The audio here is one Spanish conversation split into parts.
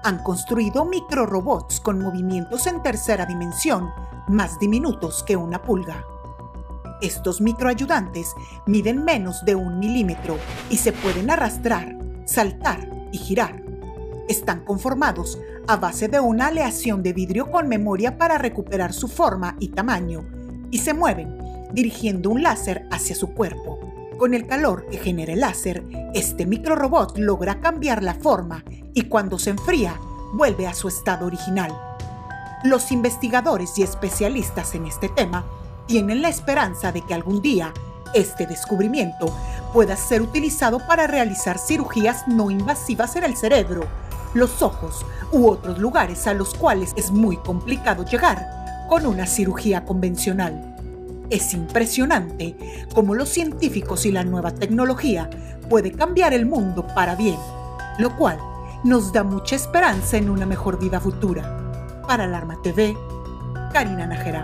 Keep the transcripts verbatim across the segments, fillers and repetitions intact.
han construido microrobots con movimientos en tercera dimensión, más diminutos que una pulga. Estos microayudantes miden menos de un milímetro y se pueden arrastrar, saltar y girar. Están conformados a base de una aleación de vidrio con memoria para recuperar su forma y tamaño, y se mueven dirigiendo un láser hacia su cuerpo. Con el calor que genera el láser, este microrobot logra cambiar la forma y cuando se enfría, vuelve a su estado original. Los investigadores y especialistas en este tema tienen la esperanza de que algún día este descubrimiento pueda ser utilizado para realizar cirugías no invasivas en el cerebro, los ojos u otros lugares a los cuales es muy complicado llegar con una cirugía convencional. Es impresionante cómo los científicos y la nueva tecnología puede cambiar el mundo para bien, lo cual nos da mucha esperanza en una mejor vida futura. Para Alarma T V, Karina Nájera.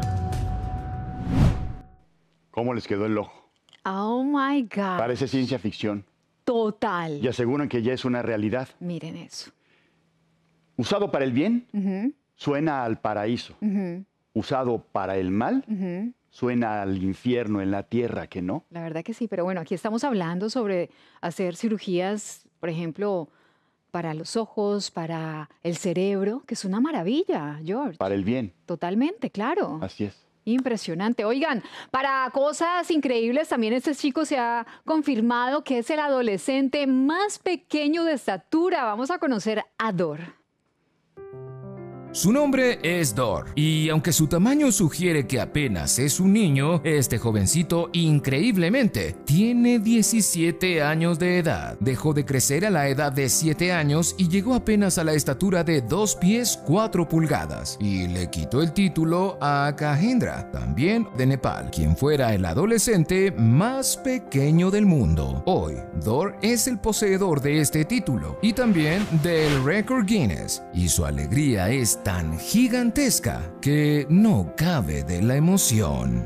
¿Cómo les quedó el ojo? Oh my God. Parece ciencia ficción. Total. Y aseguran que ya es una realidad. Miren eso. Usado para el bien, Uh-huh. suena al paraíso. Uh-huh. Usado para el mal, Uh-huh. suena al infierno en la tierra, ¿que no? La verdad que sí, pero bueno, aquí estamos hablando sobre hacer cirugías, por ejemplo, para los ojos, para el cerebro, que es una maravilla, George. Para el bien. Totalmente, claro. Así es. Impresionante. Oigan, para cosas increíbles, también este chico se ha confirmado que es el adolescente más pequeño de estatura. Vamos a conocer a Dor. Su nombre es Dor, y aunque su tamaño sugiere que apenas es un niño, este jovencito increíblemente tiene diecisiete años de edad. Dejó de crecer a la edad de siete años y llegó apenas a la estatura de dos pies cuatro pulgadas, y le quitó el título a Kajendra, también de Nepal, quien fuera el adolescente más pequeño del mundo. Hoy, Dor es el poseedor de este título y también del récord Guinness, y su alegría es tan gigantesca que no cabe de la emoción.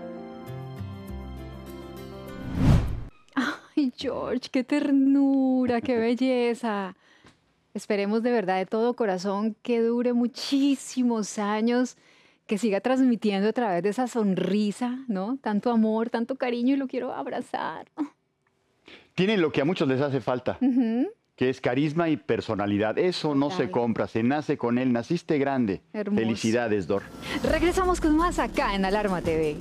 Ay, George, qué ternura, qué belleza. Esperemos de verdad, de todo corazón, que dure muchísimos años, que siga transmitiendo a través de esa sonrisa, ¿no? Tanto amor, tanto cariño, y lo quiero abrazar. Tienen lo que a muchos les hace falta. Uh-huh. Que es carisma y personalidad. Eso no se compra, se nace con él. Naciste grande. Hermoso. Felicidades, Dor. Regresamos con más acá en Alarma T V.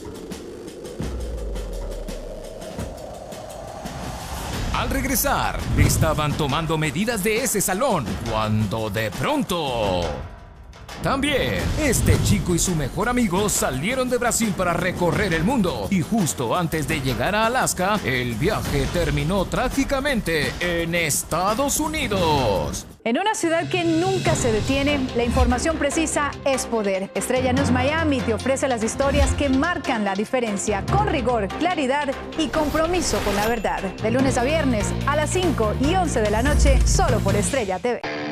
Al regresar, estaban tomando medidas de ese salón cuando de pronto... También, este chico y su mejor amigo salieron de Brasil para recorrer el mundo, y justo antes de llegar a Alaska, el viaje terminó trágicamente en Estados Unidos. En una ciudad que nunca se detiene, la información precisa es poder. Estrella News Miami te ofrece las historias que marcan la diferencia, con rigor, claridad y compromiso con la verdad. De lunes a viernes a las cinco y once de la noche, solo por Estrella T V.